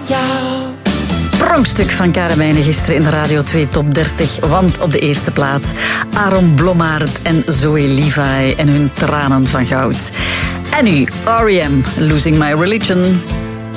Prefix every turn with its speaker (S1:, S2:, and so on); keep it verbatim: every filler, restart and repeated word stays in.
S1: jou.
S2: Pronkstuk van Karamijnen gisteren in de Radio twee Top dertig. Want op de eerste plaats Aaron Blommaert en Zoe Levi en hun tranen van goud. En nu R E M, Losing My Religion.